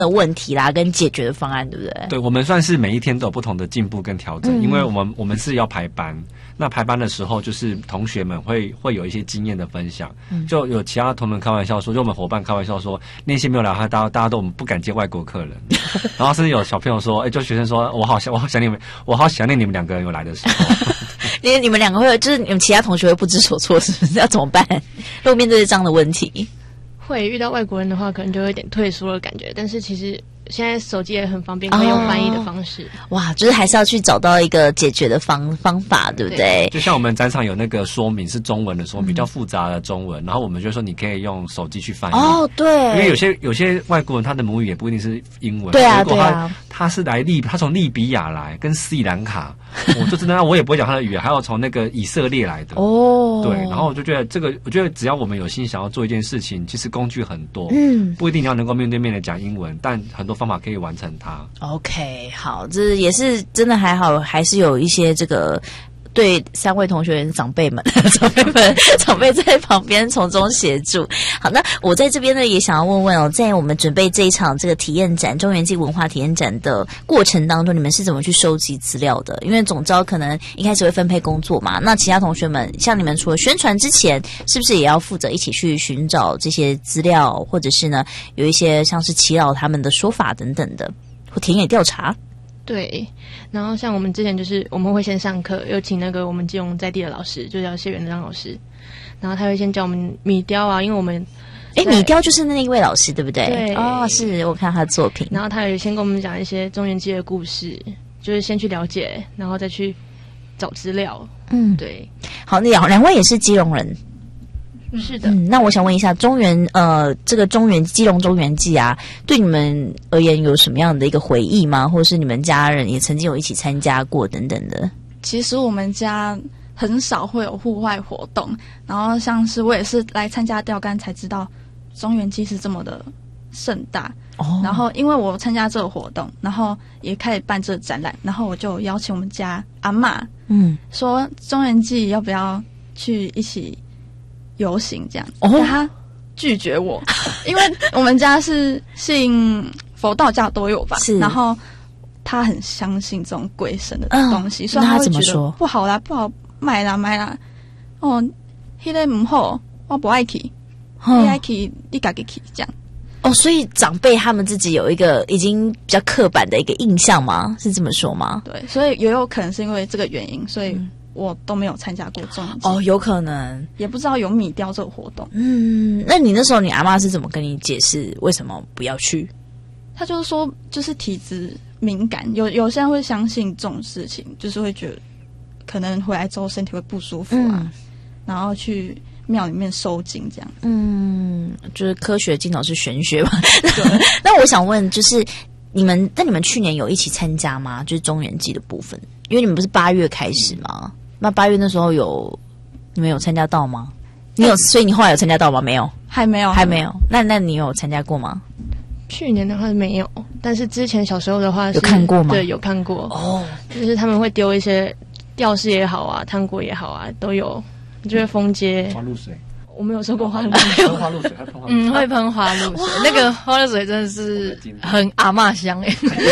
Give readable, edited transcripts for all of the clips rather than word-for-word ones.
的问题啦，跟解决的方案，对不对？ 对，我们算是每一天都有不同的进步跟调整，因为我们是要排班。那排班的时候，就是同学们会有一些经验的分享，就有其他同仁开玩笑说，就我们伙伴开玩笑说，那些没有来，大家都我们不敢接外国客人，然后甚至有小朋友说，就学生说，我好想念你们两个人有来的时候。 你们两个会就是你们其他同学会不知所措，是不是？要怎么办？如果面对这样的问题， 会遇到外国人的话，可能就有点退缩的感觉。但是其实现在手机也很方便，可以用翻译的方式。 哇，就是还是要去找到一个解决的方法，对不对？ 就像我们展场有那个说明是中文的说明，比较复杂的中文，然后我们就说你可以用手机去翻译。 哦，对， 因为有些外国人他的母语也不一定是英文。 对啊， 如果对啊， 他是他从利比亚来，跟斯里兰卡，我就真的我也不会讲他的语言，还有从那个以色列来的。 哦， 对，然后我就觉得我觉得只要我们有心想要做一件事情，其实工具很多，不一定你要能够面对面的讲英文，但很多方法可以完成它。 OK， 好，这也是真的还好，还是有一些这个。对3位同学长辈在旁边从中协助。好，那我在这边呢也想要问问哦，在我们准备这一场这个体验展中元祭文化体验展的过程当中，你们是怎么去收集资料的？因为总召可能一开始会分配工作嘛，那其他同学们像你们除了宣传之前，是不是也要负责一起去寻找这些资料，或者是呢有一些像是祈祷他们的说法等等的，或田野调查？ 对，然后像我们之前就是我们会先上课，有请那个我们基隆在地的老师，就叫谢元章老师，然后他会先教我们米雕啊，因为我们米雕就是那一位老师对不对？ 对， 哦，是我看他的作品， 然后他也先跟我们讲一些中元祭的故事，就是先去了解，然后再去找资料。对。好，那两位也是基隆人。 是的， 那我想问一下，这个基隆中元祭啊，对你们而言有什么样的一个回忆吗？或者是你们家人也曾经有一起参加过等等的？ 其实我们家很少会有户外活动，然后像是我也是来参加钓竿才知道中元祭是这么的盛大。然后因为我参加这个活动，然后也开始办这个展览，然后我就邀请我们家阿嬷，说中元祭要不要去一起游行这样，但他拒绝我，因为我们家是信佛道教都有吧，然后他很相信这种鬼神的东西，所以他会觉得不好啦，不好买啦，哦，那个不好，我不爱去，你爱去，你自己去这样。 哦，所以长辈他们自己有一个已经比较刻板的一个印象吗？是这么说吗？ 对，所以也有可能是因为这个原因，所以我都没有参加过中元祭。 哦，有可能， 也不知道有米雕这个活动。 那你那时候你阿嬷是怎么跟你解释为什么不要去？ 她就是说，就是体质敏感，有些人会相信这种事情，就是会觉得可能回来之后身体会不舒服啊，然后去庙里面收经这样。 就是科学尽头是玄学嘛。那我想问，就是你们去年有一起参加吗？就是中元祭的部分，因为你们不是8月开始吗？那8月那时候你们有参加到吗？所以你后来有参加到吗？没有， 还没有。 那你有参加过吗？ 去年的话没有，但是之前小时候的话有看过吗？ 对，有看过。就是他们会丢一些吊饰也好啊，糖果也好啊，都有，就会封街。 花露水。 我没有收过花露水， 喷花露水， 会喷花露水。那个花露水真的是很阿嬷香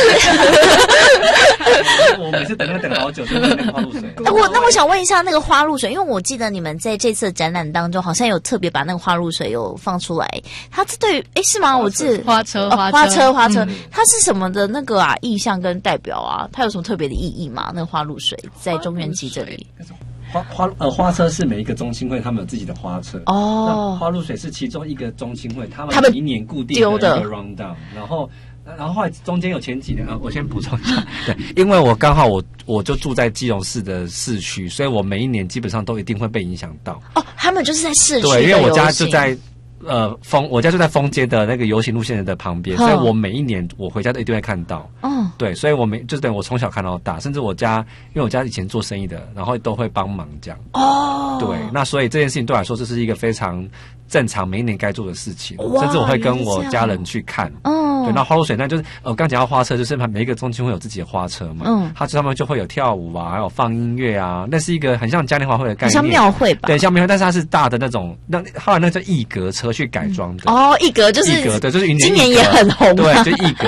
我每次等好久，就是那个花露水。 那我想问一下，那个花露水，因为我记得你们在这次的展览当中，好像有特别把那个花露水有放出来。它对，是吗？我记得花车， 它是什么的那个意象跟代表啊？它有什么特别的意义吗？那个花露水在中元祭这里。 花车是每一个中青会他们有自己的花车那花露水是其中一个中青会他们一年固定的一个 round down， 然后后来中间有前几年我先补充一下，对，因为我刚好我就住在基隆市的市区，所以我每一年基本上都一定会被影响到。 他们就是在市区的对，因为我家就在我家就在丰街的那个游行路线的旁边，所以我每一年我回家都一定会看到。对，所以就是等于我从小看到大，甚至因为我家以前做生意的，然后都会帮忙这样。对，那所以这件事情对我来说，这是一个非常正常每一年该做的事情，甚至我会跟我家人去看。对，那花露水那就是刚讲到花车，就是每一个中心会有自己的花车嘛，它上面就会有跳舞啊，还有放音乐啊，那是一个很像嘉年华会的概念， 像庙会吧？ 对，像庙会，但是它是大的那种，后来那叫艺格车去改装的。 艺格就是艺格，对，就是今年也很红， 对，就艺格。